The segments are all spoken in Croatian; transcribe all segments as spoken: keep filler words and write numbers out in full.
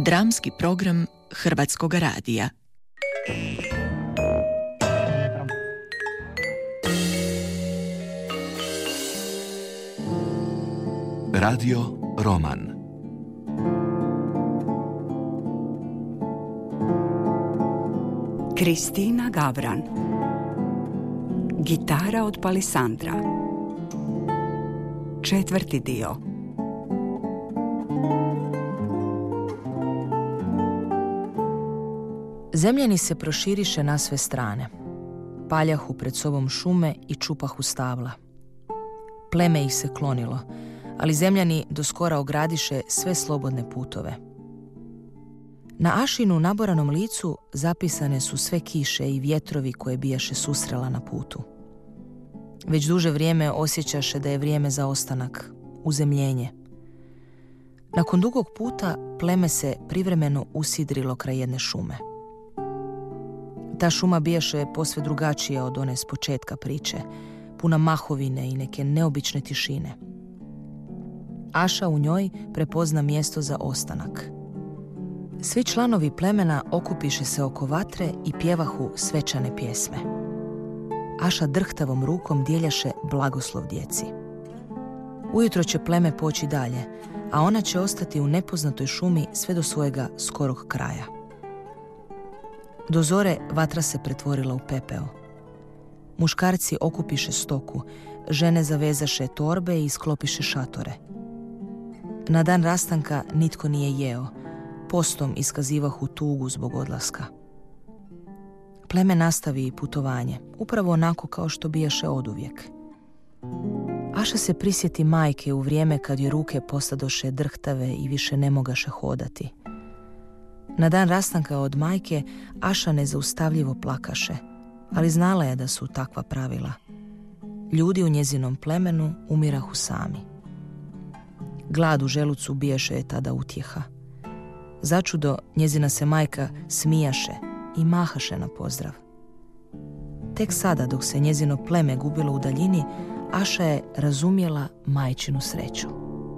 Dramski program Hrvatskog radija. Radio Roman. Kristina Gavran. Gitara od Palisandra. Četvrti dio. Zemljani se proširiše na sve strane. Paljahu pred sobom šume i čupahu stabla. Pleme ih se klonilo, ali zemljani doskora ogradiše sve slobodne putove. Na Ašinu naboranom licu zapisane su sve kiše i vjetrovi koje bijaše susrela na putu. Već duže vrijeme osjećaše da je vrijeme za ostanak, uzemljenje. Nakon dugog puta pleme se privremeno usidrilo kraj jedne šume. Ta šuma bijaše posve drugačija od one s početka priče, puna mahovine i neke neobične tišine. Aša u njoj prepozna mjesto za ostanak. Svi članovi plemena okupiše se oko vatre i pjevahu svečane pjesme. Aša drhtavom rukom dijeljaše blagoslov djeci. Ujutro će pleme poći dalje, a ona će ostati u nepoznatoj šumi sve do svojega skorog kraja. Do zore vatra se pretvorila u pepeo. Muškarci okupiše stoku, žene zavezaše torbe i sklopiše šatore. Na dan rastanka nitko nije jeo, postom iskazivahu tugu zbog odlaska. Pleme nastavi putovanje, upravo onako kao što bijaše oduvijek. Aša se prisjeti majke u vrijeme kad joj ruke postadoše drhtave i više ne mogaše hodati. Na dan rastanka od majke Aša nezaustavljivo plakaše, ali znala je da su takva pravila. Ljudi u njezinom plemenu umirahu sami. Glad u želucu bijaše je tada utjeha. Začudo njezina se majka smijaše i mahaše na pozdrav. Tek sada, dok se njezino pleme gubilo u daljini, Aša je razumjela majčinu sreću.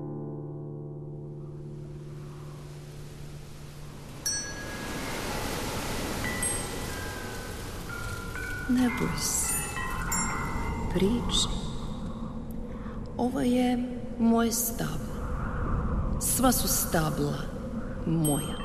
Ne boj se, priči. Ovo je moje stablo. Sva su stabla moja.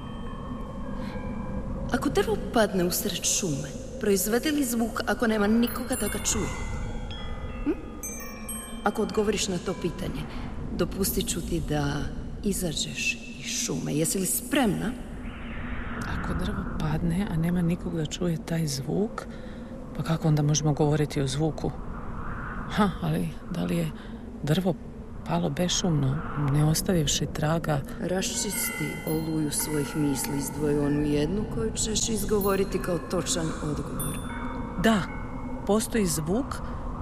Ako drvo padne usred šume, proizvede li zvuk ako nema nikoga da ga čuje? Hm? Ako odgovoriš na to pitanje, dopustit ću ti da izađeš iz šume. Jesi li spremna? Ako drvo padne, a nema nikog da čuje taj zvuk, pa kako onda možemo govoriti o zvuku? Ha, ali da li je drvo palo bešumno, ne ostavivši traga? Raščisti oluju svojih misli, izdvoji onu jednu koju ćeš izgovoriti kao točan odgovor. Da, postoji zvuk,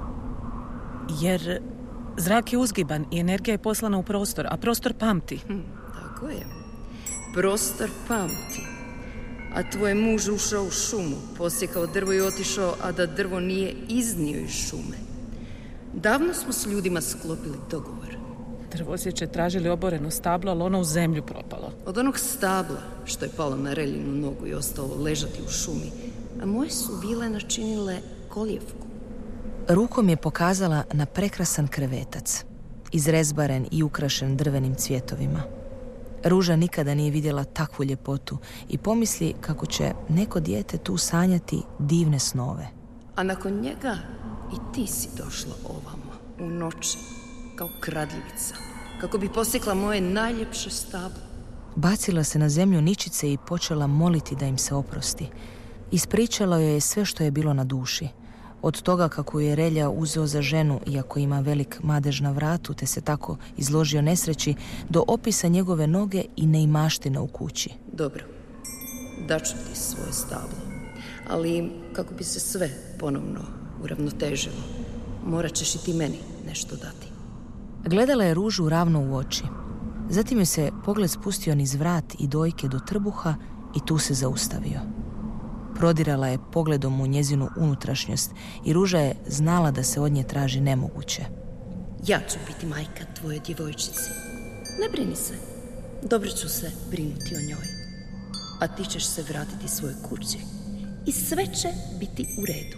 jer zrak je uzgiban i energija je poslana u prostor, a prostor pamti. Hm, tako je. Prostor pamti. A tvoj muž ušao u šumu, posjekao drvo i otišao, a da drvo nije iznio iz šume. Davno smo s ljudima sklopili dogovor. Drvosjeće tražili oboreno stablo, ali ono u zemlju propalo. Od onog stabla što je palo na Reljinu nogu i ostalo ležati u šumi, a moje su vile načinile koljevku. Rukom je pokazala na prekrasan krevetac, izrezbaren i ukrašen drvenim cvjetovima. Ruža nikada nije vidjela takvu ljepotu i pomisli kako će neko dijete tu sanjati divne snove. A nakon njega i ti si došla ovamo, u noći, kao kradljivica, kako bi posjekla moje najljepše stablo. Bacila se na zemlju ničice i počela moliti da im se oprosti. Ispričala joj je sve što je bilo na duši. Od toga kako je Relja uzeo za ženu, iako ima velik madež na vratu, te se tako izložio nesreći, do opisa njegove noge i neimaštine u kući. Dobro, daću ti svoje stablo, ali kako bi se sve ponovno uravnotežilo, morat ćeš i ti meni nešto dati. Gledala je Ružu ravno u oči. Zatim je se pogled spustio niz vrat i dojke do trbuha i tu se zaustavio. Prodirala je pogledom u njezinu unutrašnjost i Ruža je znala da se od nje traži nemoguće. Ja ću biti majka tvoje djevojčici. Ne brini se. dobro ću se brinuti o njoj. A ti ćeš se vratiti svojoj kući i sve će biti u redu.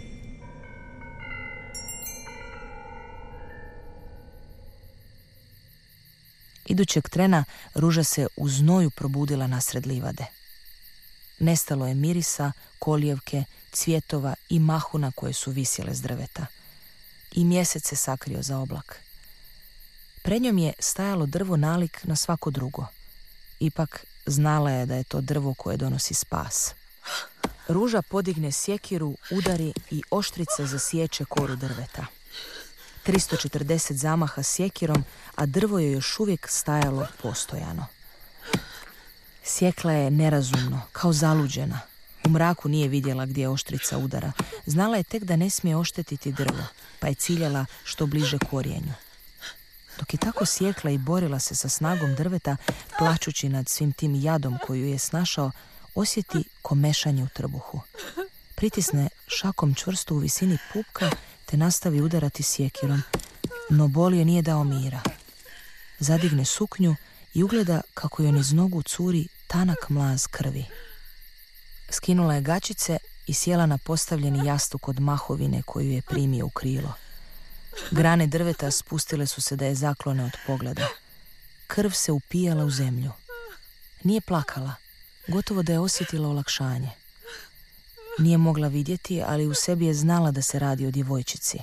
Idućeg trena Ruža se u znoju probudila nasred livade. Nestalo je mirisa, kolijevke, cvjetova i mahuna koje su visjele s drveta. I mjesec se sakrio za oblak. Pred njom je stajalo drvo nalik na svako drugo. Ipak znala je da je to drvo koje donosi spas. Ruža podigne sjekiru, udari i oštrice zasječe koru drveta. tristo četrdeset zamaha sjekirom, a drvo je još uvijek stajalo postojano. Sjekla je nerazumno, kao zaluđena. U mraku nije vidjela gdje oštrica udara. Znala je tek da ne smije oštetiti drvo, pa je ciljala što bliže korijenju. Dok je tako sjekla i borila se sa snagom drveta, plačući nad svim tim jadom koju je snašao, osjeti komešanje u trbuhu. Pritisne šakom čvrsto u visini pupka te nastavi udarati sjekirom, no bol joj nije dao mira. Zadigne suknju i ugleda kako joj niz nogu curi tanak mlaz krvi. Skinula je gačice i sjela na postavljeni jastuk od mahovine koju je primio u krilo. Grane drveta spustile su se da je zaklone od pogleda. Krv se upijala u zemlju. Nije plakala, gotovo da je osjetila olakšanje. Nije mogla vidjeti, ali u sebi je znala da se radi o djevojčici.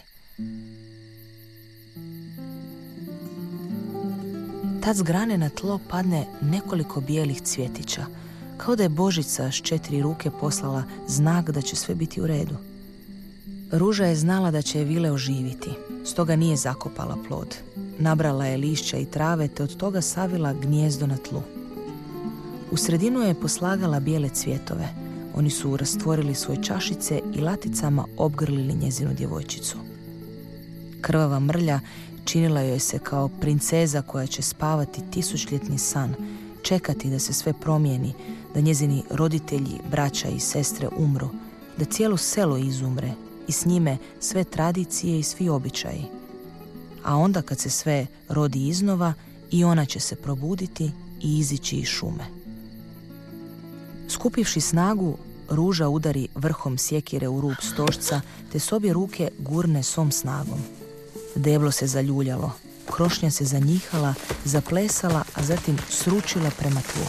Tad s grane na tlo padne nekoliko bijelih cvjetića, kao da je Božica s četiri ruke poslala znak da će sve biti u redu. Ruža je znala da će je vile oživiti, stoga nije zakopala plod. Nabrala je lišća i trave te od toga savila gnijezdo na tlu. U sredinu je poslagala bijele cvjetove. Oni su rastvorili svoje čašice i laticama obgrlili njezinu djevojčicu. Krvava mrlja činila joj se kao princeza koja će spavati tisućljetni san, čekati da se sve promijeni, da njezini roditelji, braća i sestre umru, da cijelo selo izumre i s njime sve tradicije i svi običaji. A onda kad se sve rodi iznova, i ona će se probuditi i izići iz šume. Skupivši snagu, Ruža udari vrhom sjekire u rub stožca, te s obje ruke gurne svom snagom. Deblo se zaljuljalo, krošnja se zanjihala, zaplesala, a zatim sručila prema tlu.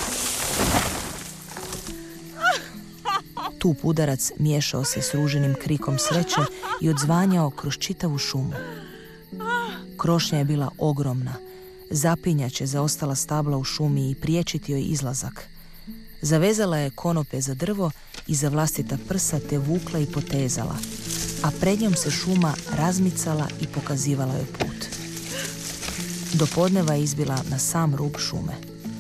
Tup udarac miješao se s Ružinim krikom sreće i odzvanjao kroz čitavu šumu. Krošnja je bila ogromna, zapinjaće zaostala stabla u šumi i priječiti joj izlazak. Zavezala je konope za drvo i za vlastita prsa te vukla i potezala, a pred njom se šuma razmicala i pokazivala joj put. Do podneva je izbila na sam rub šume.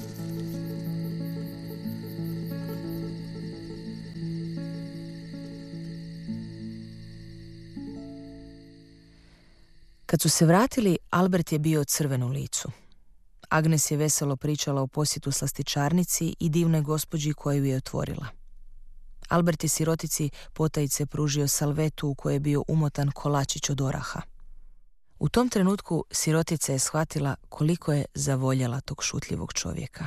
Kad su se vratili, Albert je bio crven u licu. Agnes je veselo pričala o posjetu slastičarnici i divnoj gospođi koju je otvorila. Albert je sirotici potajice pružio salvetu u kojoj je bio umotan kolačić od oraha. U tom trenutku sirotica je shvatila koliko je zavoljela tog šutljivog čovjeka.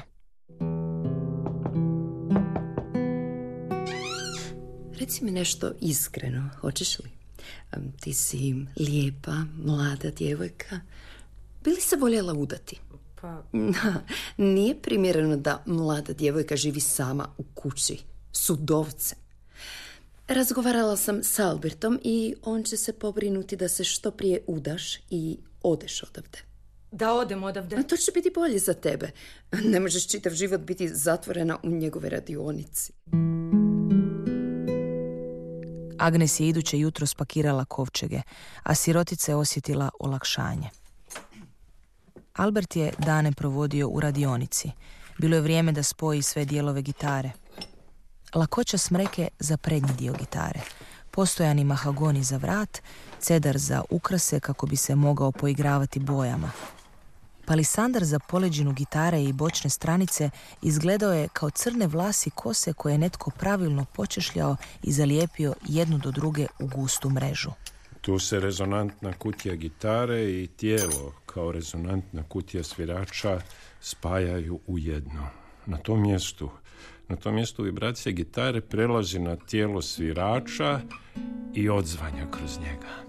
Reci mi nešto iskreno, hoćeš li? Ti si lijepa, mlada djevojka. Bi li se voljela udati? Pa... Nije primjereno da mlada djevojka živi sama u kući s udovcem. Razgovarala sam s Albertom i on će se pobrinuti da se što prije udaš i odeš odavde. Da odem odavde? A to će biti bolje za tebe. Ne možeš čitav život biti zatvorena u njegove radionici. Agnes je iduće jutro spakirala kovčege, a sirotica je osjetila olakšanje. Albert je dane provodio u radionici. Bilo je vrijeme da spoji sve dijelove gitare. Lakoća smreke za prednji dio gitare, postojani mahagoni za vrat, cedar za ukrase kako bi se mogao poigravati bojama. Palisandar za poleđinu gitare i bočne stranice izgledao je kao crne vlasi kose koje je netko pravilno počešljao i zalijepio jednu do druge u gustu mrežu. Tu se rezonantna kutija gitare i tijelo, kao rezonantna kutija svirača spajaju u jedno. Na tom mjestu, na tom mjestu vibracija gitare prelazi na tijelo svirača i odzvanja kroz njega.